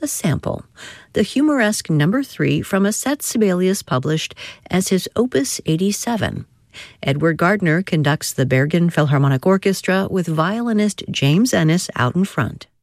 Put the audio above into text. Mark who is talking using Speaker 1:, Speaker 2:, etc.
Speaker 1: a sample, the humoresque number 3 from a set Sibelius published as his Opus 87. Edward Gardner conducts the Bergen Philharmonic Orchestra with violinist James Ennis out in front.